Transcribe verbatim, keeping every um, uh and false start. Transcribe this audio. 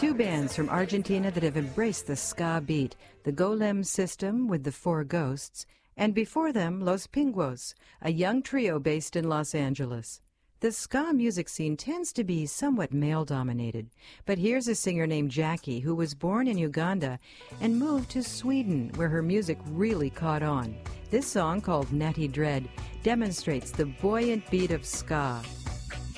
two bands from Argentina that have embraced the ska beat, the Golem System with the Four Ghosts, and before them, Los Pinguos, a young trio based in Los Angeles. The ska music scene tends to be somewhat male-dominated, but here's a singer named Jackie who was born in Uganda and moved to Sweden, where her music really caught on. This song, called Natty Dread, demonstrates the buoyant beat of ska.